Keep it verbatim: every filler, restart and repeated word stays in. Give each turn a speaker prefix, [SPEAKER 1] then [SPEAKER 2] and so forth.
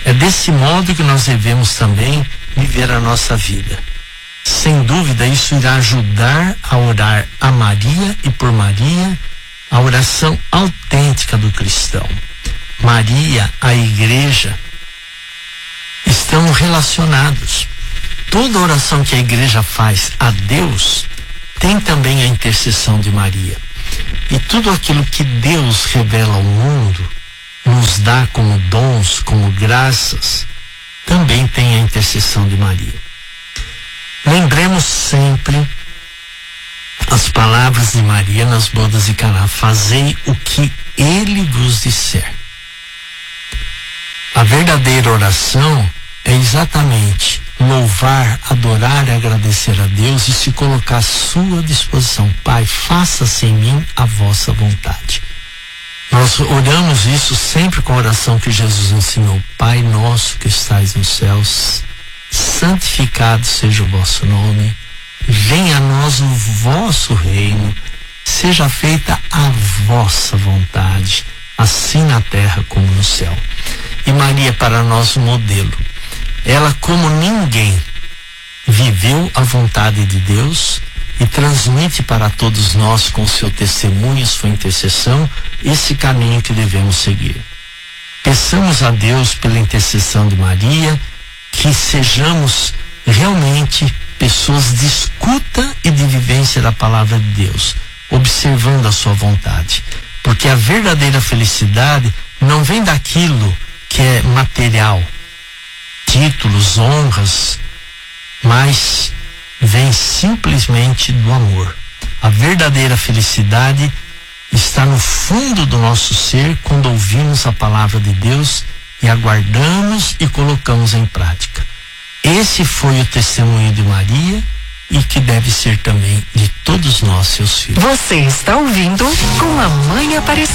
[SPEAKER 1] É desse modo que nós devemos também viver a nossa vida. Sem dúvida, isso irá ajudar a orar a Maria e por Maria, a oração autêntica do cristão. Maria, a igreja, estão relacionados. Toda oração que a igreja faz a Deus tem também a intercessão de Maria. E tudo aquilo que Deus revela ao mundo, nos dá como dons, como graças, também tem a intercessão de Maria. Lembremos sempre as palavras de Maria nas bodas de Caná: fazei o que ele vos disser. A verdadeira oração é exatamente louvar, adorar e agradecer a Deus e se colocar à sua disposição. Pai, faça-se em mim a vossa vontade. Nós oramos isso sempre com a oração que Jesus ensinou: Pai nosso que estais nos céus, santificado seja o vosso nome, venha a nós o vosso reino, seja feita a vossa vontade, assim na terra como no céu. E Maria, para nós, um modelo. Ela, como ninguém, viveu a vontade de Deus e transmite para todos nós, com seu testemunho, sua intercessão, esse caminho que devemos seguir. Peçamos a Deus, pela intercessão de Maria, que sejamos realmente pessoas de escuta e de vivência da palavra de Deus, observando a sua vontade. Porque a verdadeira felicidade não vem daquilo que é material, títulos, honras, mas vem simplesmente do amor. A verdadeira felicidade está no fundo do nosso ser, quando ouvimos a palavra de Deus e aguardamos e colocamos em prática. Esse foi o testemunho de Maria e que deve ser também de todos nós, seus filhos.
[SPEAKER 2] Você está ouvindo Com a Mãe Aparecida.